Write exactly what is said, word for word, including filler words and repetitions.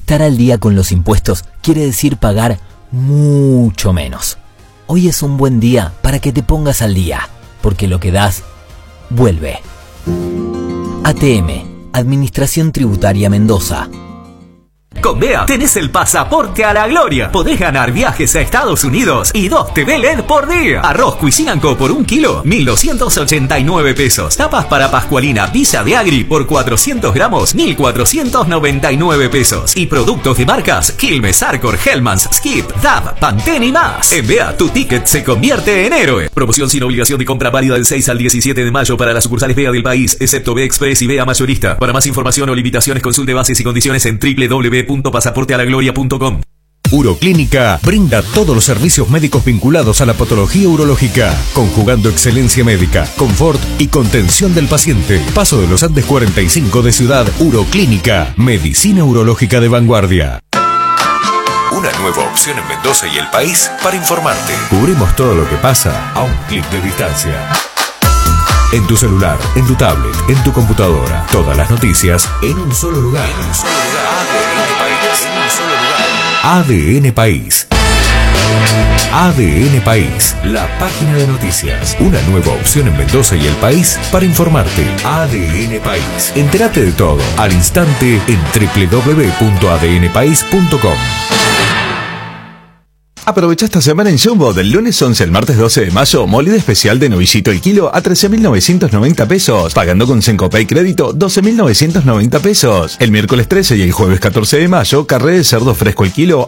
Estar al día con los impuestos quiere decir pagar mucho menos. Hoy es un buen día para que te pongas al día, porque lo que das, vuelve. A T M, Administración Tributaria Mendoza. Con B E A tenés el pasaporte a la gloria. Podés ganar viajes a Estados Unidos y dos T V L E D por día. Arroz Cuisinanco por un kilo, mil doscientos ochenta y nueve pesos. Tapas para Pascualina Villa de Agri por cuatrocientos gramos, mil cuatrocientos noventa y nueve pesos. Y productos de marcas Quilmes, Arcor, Hellmann's, Skip, D A B, Pantene y más. En B E A tu ticket se convierte en héroe. Promoción sin obligación de compra válida del seis al diecisiete de mayo para las sucursales B E A del país, excepto B E A Express y B E A Mayorista. Para más información o limitaciones consulte bases y condiciones en doble u doble u doble u punto pasaporte a la gloria punto com. Uroclínica brinda todos los servicios médicos vinculados a la patología urológica, conjugando excelencia médica, confort y contención del paciente. Paso de los Andes cuarenta y cinco de Ciudad. Uroclínica, medicina urológica de vanguardia. Una nueva opción en Mendoza y el país para informarte. Cubrimos todo lo que pasa a un clic de distancia. En tu celular, en tu tablet, en tu computadora. Todas las noticias en un solo lugar. En un solo lugar. A D N País. A D N País, la página de noticias. Una nueva opción en Mendoza y el país para informarte. A D N País. Entérate de todo al instante en doble u doble u doble u punto a d n país punto com. Aprovecha esta semana en Jumbo, del lunes once al martes doce de mayo, molida especial de novillito el kilo a trece mil novecientos noventa pesos, pagando con Sencopay Crédito doce mil novecientos noventa pesos. El miércoles trece y el jueves catorce de mayo, carré de cerdo fresco el kilo